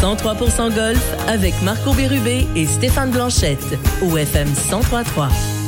103% Golf avec Marco Bérubé et Stéphane Blanchette au FM 103.3.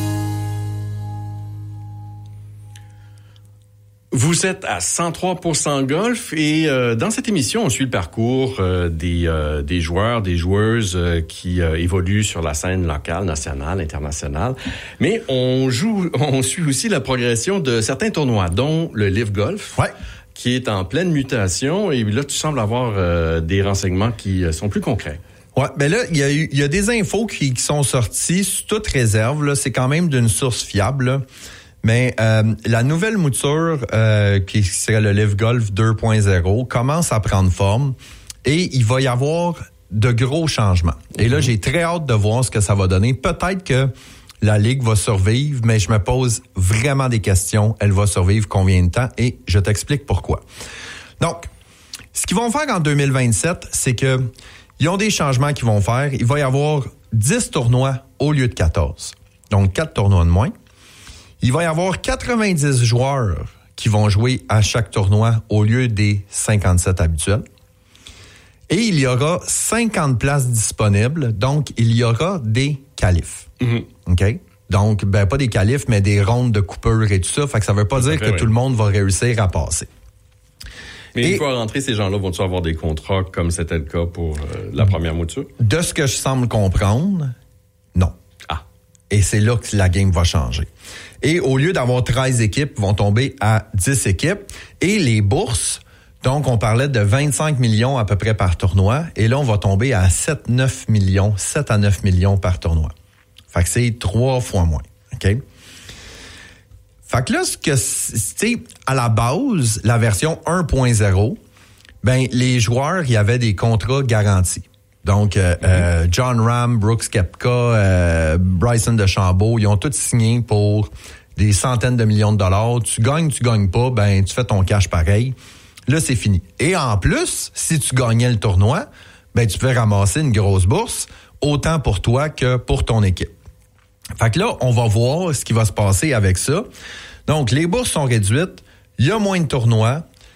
Vous êtes à 103% Golf et dans cette émission, on suit le parcours des joueurs, des joueuses qui évoluent sur la scène locale, nationale, internationale. Mais on suit aussi la progression de certains tournois, dont le Live Golf. Ouais. Qui est en pleine mutation. Et là, tu sembles avoir des renseignements qui sont plus concrets. Ouais, ben là, il y a des infos qui sont sorties sous toute réserve. Là, c'est quand même d'une source fiable. Là. Mais la nouvelle mouture, qui serait le Live Golf 2.0, commence à prendre forme et il va y avoir de gros changements. Et là, j'ai très hâte de voir ce que ça va donner. Peut-être que la Ligue va survivre, mais je me pose vraiment des questions. Elle va survivre combien de temps? Et je t'explique pourquoi. Donc, ce qu'ils vont faire en 2027, c'est que ils ont des changements qu'ils vont faire. Il va y avoir 10 tournois au lieu de 14. Donc, 4 tournois de moins. Il va y avoir 90 joueurs qui vont jouer à chaque tournoi au lieu des 57 habituels. Et il y aura 50 places disponibles. Donc, il y aura des qualifs. Mm-hmm. OK? Donc, pas des qualifs, mais des rondes de coupure et tout ça. Fait que ça veut pas dire que tout le monde va réussir à passer. Mais une fois rentrés, ces gens-là vont-ils avoir des contrats comme c'était le cas pour la première mouture? De ce que je semble comprendre, non. Ah. Et c'est là que la game va changer. Et au lieu d'avoir 13 équipes, vont tomber à 10 équipes. Et les bourses, donc on parlait de 25 millions à peu près par tournoi. Et là, on va tomber à 7 à 9 millions par tournoi. Fait que c'est 3 fois moins. OK? Fait que là, à la base, la version 1.0, les joueurs, il y avait des contrats garantis. Donc, John Ram, Brooks Koepka, Bryson DeChambeau, ils ont tous signé pour des centaines de millions de dollars. Tu gagnes pas, tu fais ton cash pareil. Là, c'est fini. Et en plus, si tu gagnais le tournoi, tu peux ramasser une grosse bourse, autant pour toi que pour ton équipe. Fait que là, on va voir ce qui va se passer avec ça. Donc, les bourses sont réduites, il y a moins de tournois,